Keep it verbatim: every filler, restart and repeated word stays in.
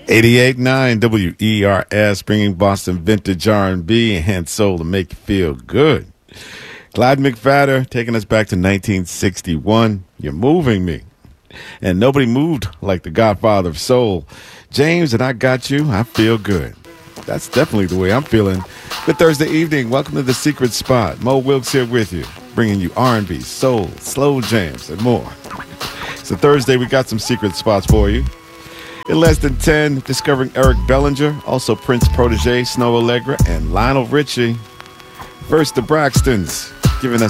eighty-eight point nine W E R S, bringing Boston vintage R and B and soul to make you feel good. Clyde McPhatter taking us back to nineteen sixty-one. You're moving me. And nobody moved like the godfather of soul. James and I Got You, I Feel Good. That's definitely the way I'm feeling. Good Thursday evening. Welcome to The Secret Spot. Mo Wilkes here with you, bringing you R and B, soul, slow jams, and more. So Thursday, we got some secret spots for you. In less than ten, discovering Eric Bellinger, also Prince Protege, Snow Allegra, and Lionel Richie. First, the Braxtons, giving us